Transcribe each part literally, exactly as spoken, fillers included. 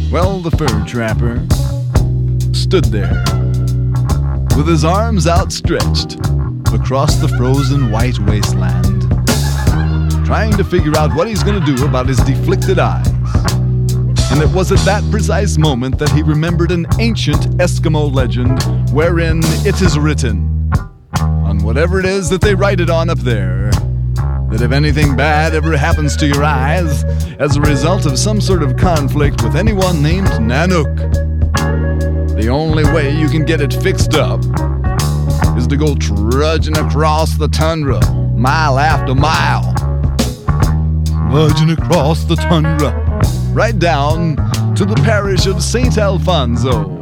Well, the fur trapper stood there with his arms outstretched across the frozen white wasteland, trying to figure out what he's going to do about his deflicted eyes. And it was at that precise moment that he remembered an ancient Eskimo legend wherein it is written, on whatever it is that they write it on up there, that if anything bad ever happens to your eyes as a result of some sort of conflict with anyone named Nanook, the only way you can get it fixed up is to go trudging across the tundra, mile after mile. Trudging across the tundra, right down to the parish of Saint Alfonso.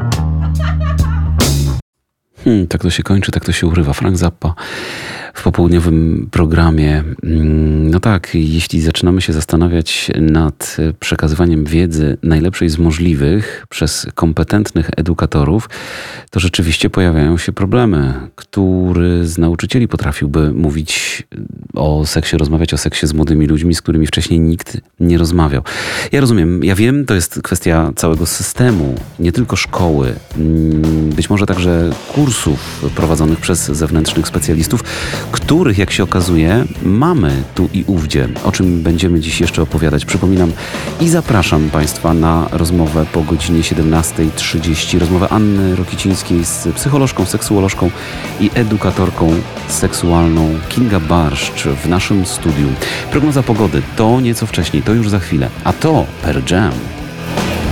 Hmm, tak to się kończy, tak to się urywa. Frank Zappa w popołudniowym programie. No tak, jeśli zaczynamy się zastanawiać nad przekazywaniem wiedzy najlepszej z możliwych przez kompetentnych edukatorów, to rzeczywiście pojawiają się problemy. Który z nauczycieli potrafiłby mówić o seksie, rozmawiać o seksie z młodymi ludźmi, z którymi wcześniej nikt nie rozmawiał? Ja rozumiem, ja wiem, to jest kwestia całego systemu, nie tylko szkoły, być może także kursów prowadzonych przez zewnętrznych specjalistów, których, jak się okazuje, mamy tu i ówdzie, o czym będziemy dziś jeszcze opowiadać. Przypominam i zapraszam Państwa na rozmowę po godzinie siedemnastej trzydzieści. Rozmowę Anny Rokicińskiej z psycholożką, seksuolożką i edukatorką seksualną Kinga Barszcz w naszym studiu. Prognoza pogody to nieco wcześniej, to już za chwilę, a to Pearl Jam.